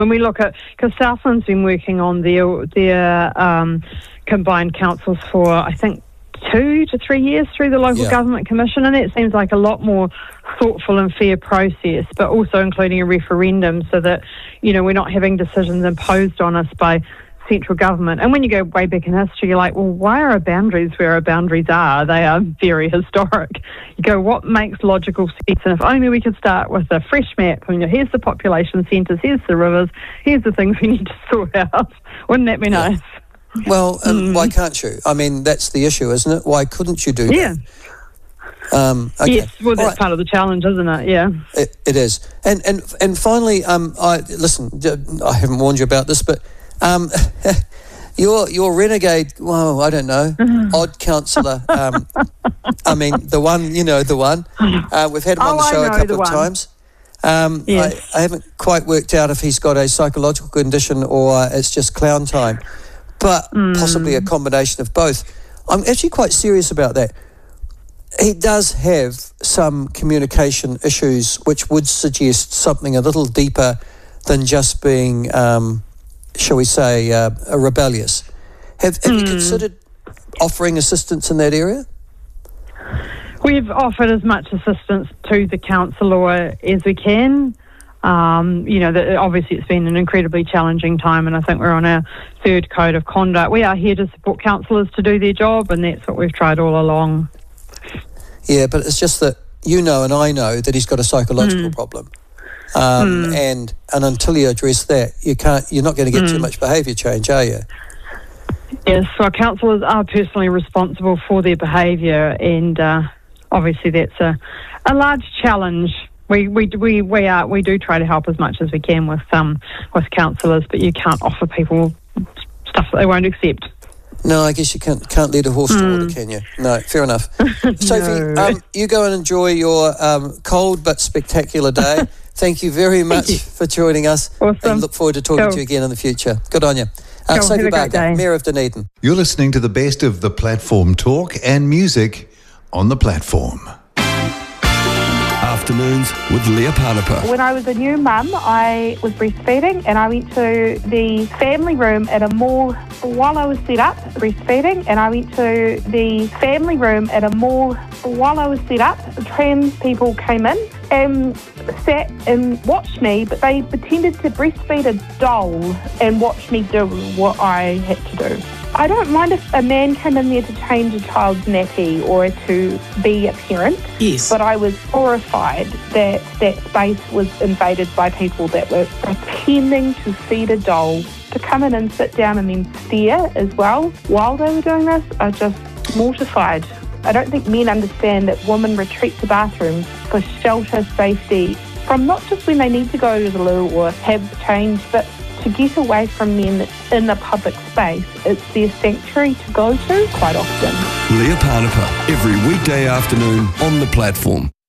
When we look at, because Southland's been working on their combined councils for, I think, 2 to 3 years through the Local Government Commission, and it seems like a lot more thoughtful and fair process, but also including a referendum so that, we're not having decisions imposed on us by central government. And when you go way back in history, you're like, well, why are our boundaries where our boundaries are? They are very historic. You go, what makes logical sense? And if only we could start with a fresh map, here's the population centres, here's the rivers, here's the things we need to sort out. Wouldn't that be nice? Well, why can't you? That's the issue, isn't it? Why couldn't you do that? Okay. Yes, well, that's part of the challenge, isn't it? Yeah. It is. And finally, I haven't warned you about this, but your renegade, I don't know, odd councillor, the one, we've had him on the show a couple of times. Yes. I haven't quite worked out if he's got a psychological condition or it's just clown time, but possibly a combination of both. I'm actually quite serious about that. He does have some communication issues which would suggest something a little deeper than just being, shall we say, rebellious. Have you considered offering assistance in that area? We've offered as much assistance to the councillor as we can. Obviously it's been an incredibly challenging time, and I think we're on our 3rd code of conduct. We are here to support councillors to do their job, and that's what we've tried all along. Yeah, but it's just that and I know that he's got a psychological problem. And until you address that, you're not going to get too much behaviour change, are you? Yes, so our councillors are personally responsible for their behaviour, and obviously that's a large challenge. We do try to help as much as we can with councillors, but you can't offer people stuff that they won't accept. No, I guess you can't lead a horse to water, can you? No, fair enough. Sophie, you go and enjoy your cold but spectacular day. Thank you very much for joining us. Awesome. And look forward to talking to you again in the future. Good on you. Sophie Barker, Mayor of Dunedin. You're listening to the best of the platform talk and music on the platform. Afternoons with Leah Panapa. When I was a new mum, I was breastfeeding, and I went to the family room at a mall while I was set up breastfeeding, Trans people came in and sat and watched me, but they pretended to breastfeed a doll and watch me do what I had to do. I don't mind if a man came in there to change a child's nappy or to be a parent. Yes. But I was horrified that that space was invaded by people that were pretending to feed a doll. To come in and sit down and then stare as well while they were doing this, I just mortified. I don't think men understand that women retreat to bathrooms for shelter, safety, from not just when they need to go to the loo or have change, but to get away from men in a public space. It's their sanctuary to go to quite often. Leah Panapa, every weekday afternoon on the platform.